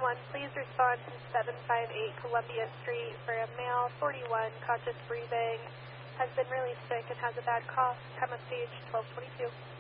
please respond to 758 Columbia Street for a male, 41, conscious breathing, has been really sick and has a bad cough. Time of stage 1222.